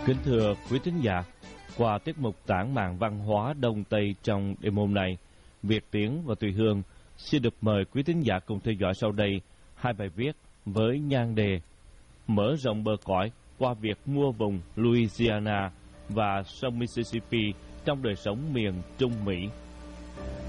Kính thưa quý thính giả, qua tiết mục tản mạn văn hóa Đông Tây trong đêm hôm nay, Việt Tiến và Tùy Hương xin được mời quý thính giả cùng theo dõi sau đây hai bài viết với nhan đề Mở rộng bờ cõi qua việc mua vùng Louisiana và sông Mississippi trong đời sống miền Trung Mỹ.